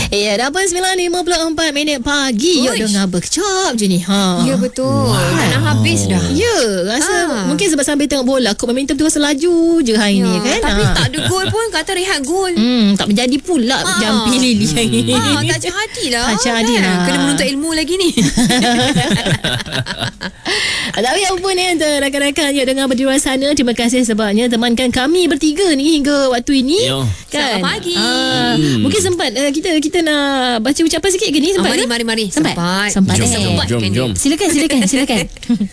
Ya, dah pun 9.54 minit pagi. Yuk dengar berkecap je ni. Ya betul. Tak nak habis dah. Ya, rasa mungkin sebab sambil tengok bola, kok momentum tu rasa laju je hari ni kan. Tapi tak ada gol pun, kata rehat gol. Tak menjadi pula jampi Lily hari ni. Tak jadi lah. Tak jadi lah. Kena menuntut ilmu lagi ni. Tapi apa pun untuk rakan-rakan yang dengar berdiri sana, terima kasih sebabnya temankan kami bertiga ni hingga waktu ini. Kan? Selamat pagi. Mungkin sempat kita nak baca ucapan sikit ke ni? Sempat Mari. Sempat. Jom. Silakan.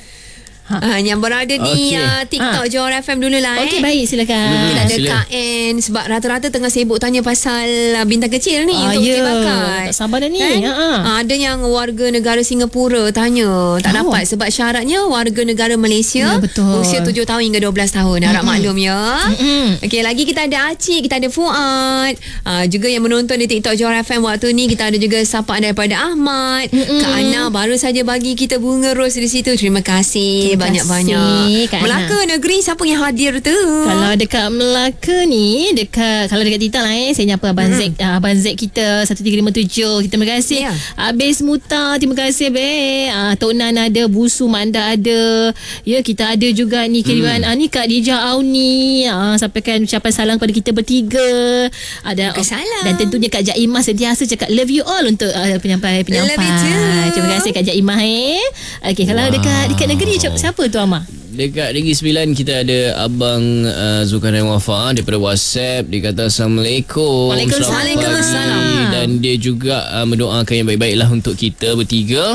Yang berada di TikTok Johor FM dulu lah. Okey, baik, silakan. Kita ada Kak N. Sebab rata-rata tengah sibuk tanya pasal bintang kecil ni untuk uji bakat. Tak sabar dah ni kan? Ada yang warga negara Singapura tanya tak dapat sebab syaratnya warga negara Malaysia usia 7 tahun hingga 12 tahun. Harap maklum ya. Okey, lagi kita ada Acik, kita ada Fuad, juga yang menonton di TikTok Johor FM waktu ni. Kita ada juga sapaan daripada Ahmad. Kak Ana baru saja bagi kita bunga ros di situ. Terima kasih banyak-banyak. Melaka negeri, siapa yang hadir tu? Kalau dekat Melaka ni, kalau dekat Tita lah saya nyapa Abang Zack, Abang Zack kita 1357. Terima kasih. Abis Muta, terima kasih Tok Nan ada, Busu Manda ada. Ya, kita ada juga ni kiriman ni Kak Dija Auni, sampaikan ucapan salam kepada kita bertiga. Ada dan tentunya Kak Jaimah sentiasa cakap love you all untuk penyampai. Terima kasih Kak Jaimah. Okey, kalau dekat negeri siapa tu Amar? Dekat Negeri Sembilan kita ada Abang Zulkarnain Wafa daripada WhatsApp. Dia kata Assalamualaikum. Waalaikumsalam. Dan dia juga mendoakan yang baik-baik lah untuk kita bertiga.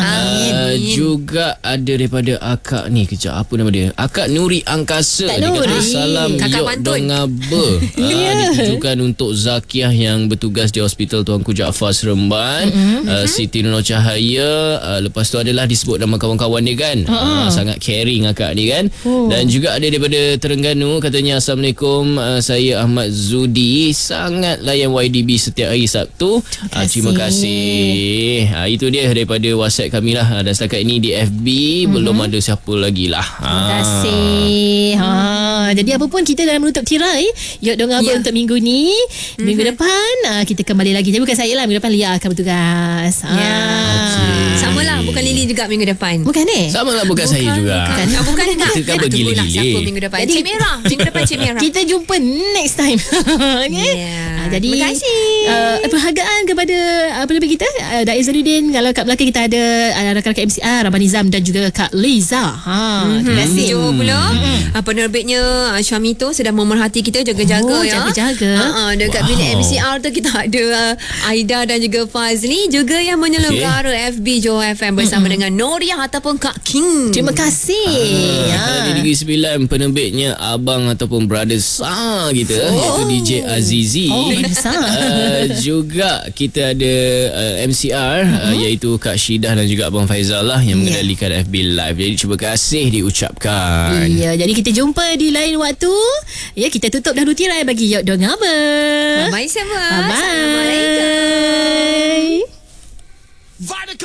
Juga ada daripada akak ni, kejap apa nama dia, Akak Nuri Angkasa. Dia kata salam yok dongaba. Ditujukan untuk Zakiah yang bertugas di Hospital Tuanku Jaafar Seremban. Siti Nur Cahaya. Lepas tu adalah disebut nama kawan-kawan dia kan. Sangat caring akak ni kan. Dan juga ada daripada Terengganu, katanya Assalamualaikum, saya Ahmad Zudi, sangat layan YDB setiap hari Sabtu. Terima kasih. Itu dia daripada WhatsApp kami lah. Dan setakat ini di FB belum ada siapa lagi lah. Terima kasih. Jadi apa pun kita dalam menutup tirai Yok Dong Abang untuk minggu ni. Minggu depan kita kembali lagi. Tapi bukan saya lah, minggu depan Lia akan bertugas. Sama lah, bukan Lily juga minggu depan. Bukan sama lah, bukan saya juga. Bukan kita kan bergila-gila siapa minggu depan. Cik Merah. Minggu depan Cik Merah. Kita jumpa next time. Jadi terima kasih. Penghargaan kepada pelebih kita, Da'i Zaludin. Kalau kat belakang kita ada rakan-rakan MCR Abang Nizam dan juga Kak Liza. Terima kasih. Johor pula penerbitnya Syamito sedang memerhati kita, jaga-jaga jaga-jaga. Dekat bilik MCR tu kita ada Aida dan juga Fazli, juga yang menyelenggara FB Johor FM bersama dengan Noriah ataupun Kak King. Terima kasih. Di Negeri Sembilan penerbitnya abang ataupun brother Sah kita, iaitu DJ Azizi. Juga kita ada MCR iaitu Kak Syidah dan juga Abang Faizal lah yang mengendalikan FB Live. Jadi terima kasih diucapkan. Jadi kita jumpa di lain waktu. Kita tutup dahulu tirai bagi Yok Dong Abang. Bye semua. Bye. Assalamualaikum.